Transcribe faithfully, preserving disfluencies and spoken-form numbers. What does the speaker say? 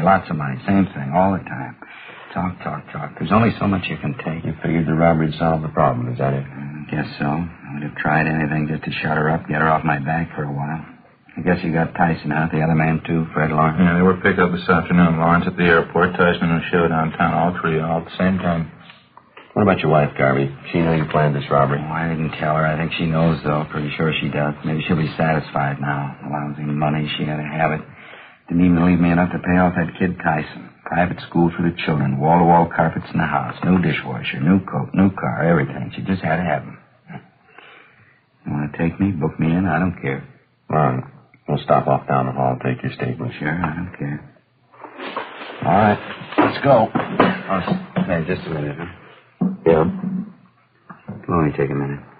money, lots of money. Same thing, all the time. Talk, talk, talk. There's only so much you can take. You figured the robbery'd solve the problem, is that it? I guess so. I would have tried anything just to shut her up, get her off my back for a while. I guess you got Tyson out, the other man, too, Fred Lawrence? Yeah, they were picked up this afternoon. Lawrence at the airport, Tyson and Show downtown, all three, all at the same time. What about your wife, Garvey? She know you planned this robbery? Oh, I didn't tell her. I think she knows, though. Pretty sure she does. Maybe she'll be satisfied now. Lousy money, she had to have it. Didn't even leave me enough to pay off that kid Tyson. Private school for the children, wall-to-wall carpets in the house, new dishwasher, new coat, new car, everything. She just had to have them. You want to take me, book me in? I don't care. Well, we'll stop off down the hall and take your statement. Sure, I don't care. All right, let's go. Oh, hey, just a minute, huh? Yeah? It'll only take a minute.